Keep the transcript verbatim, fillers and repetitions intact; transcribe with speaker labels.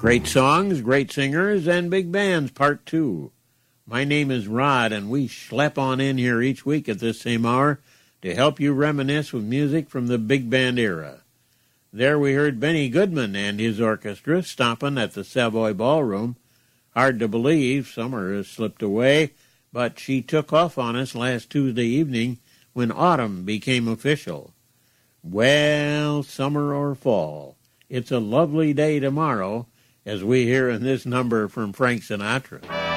Speaker 1: Great songs, great singers, and big bands, part two. My name is Rod, and we schlep on in here each week at this same hour to help you reminisce with music from the big band era. There we heard Benny Goodman and his orchestra stomping at the Savoy Ballroom. Hard to believe, summer has slipped away, but she took off on us last Tuesday evening when autumn became official. Well, summer or fall, it's a lovely day tomorrow, as we hear in this number from Frank Sinatra.